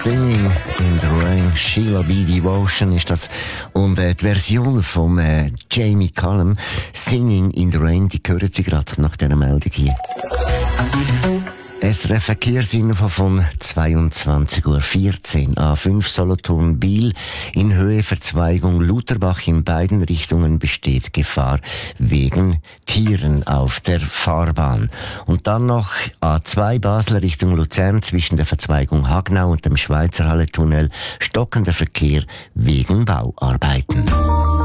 Singing in the Rain, Sheila B. Devotion ist das. Und die Version von Jamie Cullum, Singing in the Rain, die hören Sie gerade nach dieser Meldung hier. SRF Verkehrsinfo von 22:14 Uhr. A5 Solothurn Biel in Höhe Verzweigung Lutherbach in beiden Richtungen besteht Gefahr wegen Tieren auf der Fahrbahn. Und dann noch A2 Basel Richtung Luzern zwischen der Verzweigung Hagnau und dem Schweizerhalle-Tunnel stockender Verkehr wegen Bauarbeiten.